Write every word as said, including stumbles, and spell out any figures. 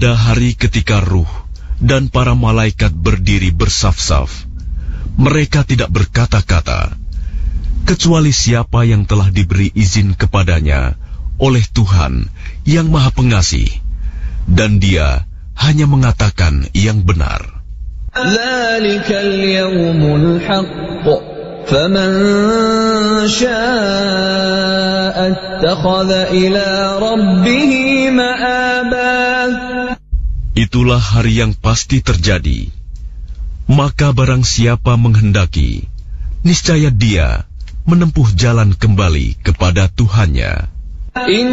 Pada hari ketika ruh dan para malaikat berdiri bersaf-saf, mereka tidak berkata-kata, kecuali siapa yang telah diberi izin kepadanya oleh Tuhan yang Maha Pengasih, dan Dia hanya mengatakan yang benar. Dzalikal yaumul haqq, faman syaa'a ittakhadha ila rabbih ma'aba. Itulah hari yang pasti terjadi. Maka barang siapa menghendaki, niscaya dia menempuh jalan kembali kepada Tuhannya.